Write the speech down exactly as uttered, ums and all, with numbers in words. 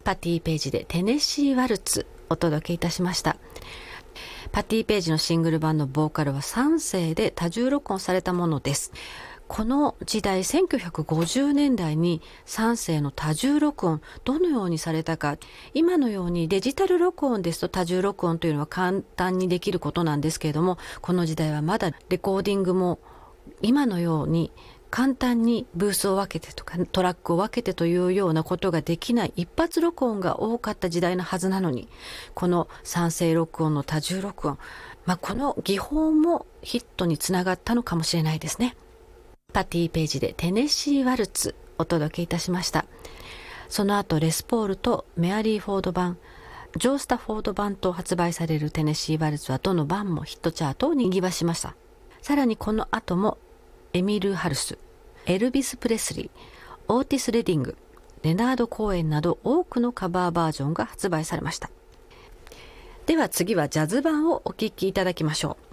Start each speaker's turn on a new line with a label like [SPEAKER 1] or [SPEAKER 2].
[SPEAKER 1] パティ・ペイジでテネシー・ワルツお届けいたしました。パティ・ペイジのシングル版のボーカルはさんせいで多重録音されたものです。この時代せんきゅうひゃくごじゅうねんだいにさんせいの多重録音どのようにされたか、今のようにデジタル録音ですと多重録音というのは簡単にできることなんですけれども、この時代はまだレコーディングも今のように簡単にブースを分けてとかトラックを分けてというようなことができない一発録音が多かった時代のはずなのに、このさんせい録音の多重録音、まあ、この技法もヒットにつながったのかもしれないですね。パティ・ペイジでテネシー・ワルツお届けいたしました。その後レスポールとメアリー・フォード版、ジョー・スタフォード版と発売されるテネシー・ワルツはどの版もヒットチャートを賑わしました。さらにこの後もエミル・ハルス、エルビス・プレスリー、オーティス・レディング、レナード・コーエンなど多くのカバーバージョンが発売されました。では次はジャズ版をお聴きいただきましょう。